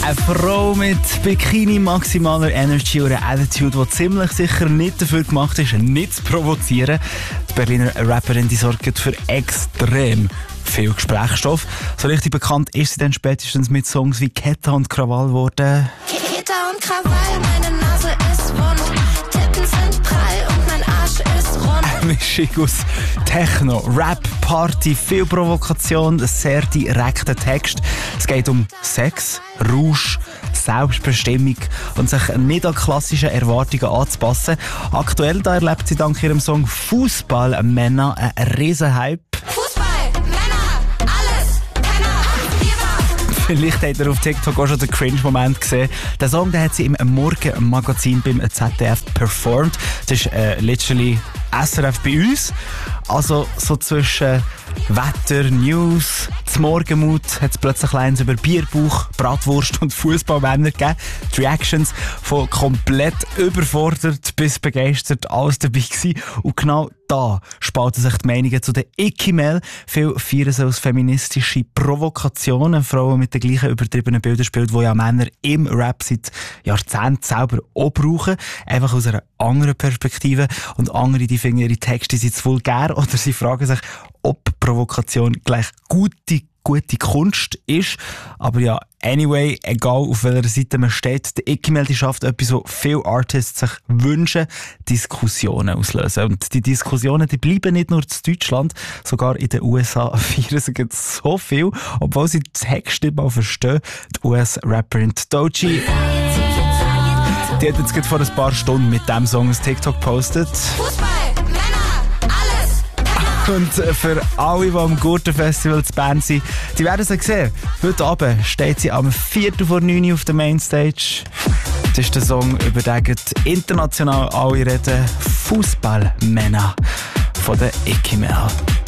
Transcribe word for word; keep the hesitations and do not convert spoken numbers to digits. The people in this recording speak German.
Eine Frau mit Bikini, maximaler Energy und einer Attitude, die ziemlich sicher nicht dafür gemacht ist, nicht zu provozieren. Die Berliner Rapperin, die sorgt für extrem viel Gesprächsstoff. So richtig bekannt ist sie dann spätestens mit Songs wie Ketta und Krawall geworden. Ketta und Krawall, meine Nase ist wund, Titten sind prall und mein Arsch ist rund. Eine Mischung aus Techno, Rap, Party, viel Provokation, sehr direkter Text. Es geht um Sex, Rausch, Selbstbestimmung und sich nicht an klassischen Erwartungen anzupassen. Aktuell da erlebt sie dank ihrem Song Fußball Männer einen riesen Hype. Fußball, Männer, alles, Penner, Vielleicht habt ihr auf TikTok auch schon den Cringe-Moment gesehen. Den Song den hat sie im Morgenmagazin beim Z D F performt. Das ist äh, literally S R F bei uns. Also so zwischen Wetter, News, zum Morgenmut hat es plötzlich Lines über Bierbauch, Bratwurst und Fußballmänner gegeben. Die Reactions von komplett überfordert bis begeistert alles dabei gewesen. Und genau da spalten sich die Meinungen zu den Icky-Mail. Viele feiern sie als feministische Provokationen. Frauen mit den gleichen übertriebenen Bildern spielen, die ja Männer im Rap seit Jahrzehnten selber auch brauchen. Einfach aus einer anderen Perspektive. Und andere, die finden ihre Texte sind zu vulgär oder sie fragen sich, ob Provokation gleich gute, gute Kunst ist. Aber ja, anyway, egal auf welcher Seite man steht, die Icky-Mail schafft etwas, was viele Artists sich wünschen, Diskussionen auslösen. Und die Diskussionen, die bleiben nicht nur in Deutschland, sogar in den U S A feiern sie so viel, obwohl sie die Texte nicht mal verstehen. Die U S-Rapperin Doechii, die hat jetzt gerade vor ein paar Stunden mit diesem Song ein TikTok gepostet. Fußball, Männer, alles, Penner. Und für alle, die am Gurtenfestival zu Bern sind, die werden sie sehen. Heute Abend steht sie am Viertel vor neun auf der Mainstage. Das ist der Song, über den international alle reden. Fußballmänner von der Icky-Mail.